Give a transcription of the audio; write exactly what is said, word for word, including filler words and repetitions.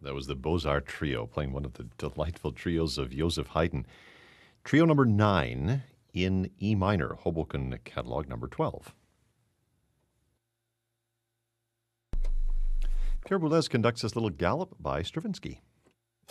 That was the Beaux-Arts Trio playing one of the delightful trios of Joseph Haydn. Trio number nine in E minor, Hoboken catalog number twelve. Pierre Boulez conducts this little gallop by Stravinsky.